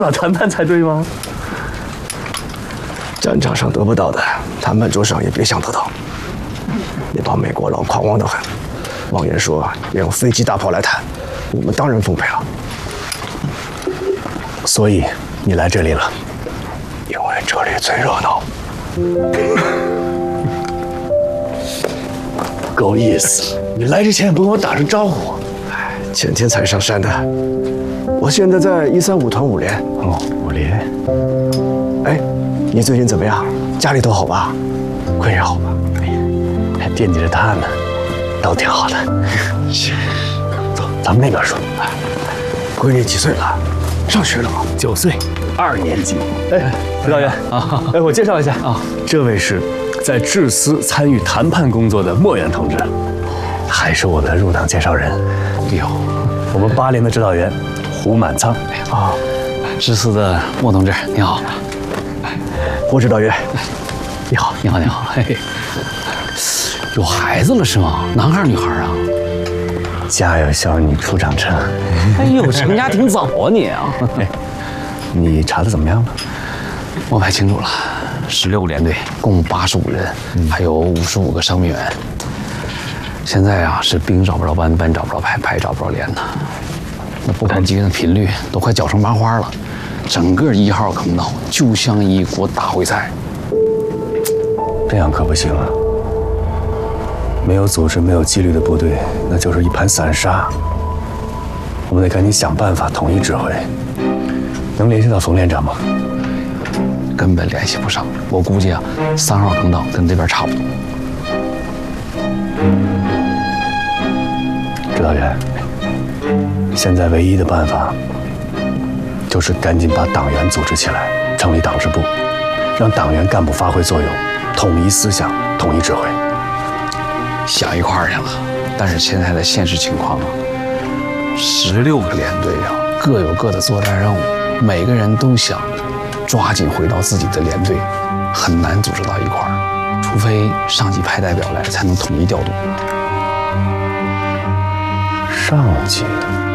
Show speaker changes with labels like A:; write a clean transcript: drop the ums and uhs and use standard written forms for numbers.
A: 谈判才对吗？
B: 战场上得不到的，谈判桌上也别想得到。那帮美国佬狂妄得很，妄言说要用飞机大炮来谈，我们当然奉陪了。
A: 所以你来这里了，
B: 因为这里最热闹。
A: 够意思！你来之前也不跟我打声招呼。
B: 前天才上山的，我现在在135团5连。
A: 哦，5连。
B: 哎，你最近怎么样？家里都好吧？闺女好吗？
A: 哎呀，还惦记着他呢，都挺好的。走，咱们那边说。
B: 闺女几岁了？上学了吗
A: ？9岁，2年级。哎，指导员啊，哎，我介绍一下啊，这位是在致司参与谈判工作的莫远同志，还是我的入党介绍人。哟，我们8连的指导员胡满仓啊，
C: 致司的莫同志，你好。
B: 胡指导员，
C: 你好，你好，你好。嘿嘿，有孩子了是吗？男孩女孩啊？
A: 家有小女初长成。
C: 哎呦，成家挺早啊你啊！
A: 你查的怎么样了？
C: 我排清楚了，16个连队，共85人，还有55个伤病员。现在啊，是兵找不着班，班找不着排，排找不着连呢。那不赶集的频率都快搅成麻花了，整个1号坑道就像一锅大烩菜。
A: 这样可不行啊！没有组织、没有纪律的部队，那就是一盘散沙。我们得赶紧想办法统一指挥。能联系到冯连长吗？
C: 根本联系不上。我估计啊，3号坑道跟这边差不多。
A: 指导员，现在唯一的办法就是赶紧把党员组织起来，成立党支部，让党员干部发挥作用，统一思想，统一指挥。
C: 想一块儿去了，但是现在的现实情况啊，16个连队啊，各有各的作战任务，每个人都想抓紧回到自己的连队，很难组织到一块儿，除非上级派代表来，才能统一调度。
A: 上级。